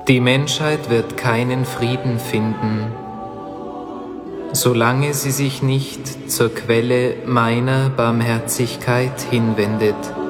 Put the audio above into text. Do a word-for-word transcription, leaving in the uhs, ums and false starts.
Die Menschheit wird keinen Frieden finden, solange sie sich nicht zur Quelle meiner Barmherzigkeit hinwendet.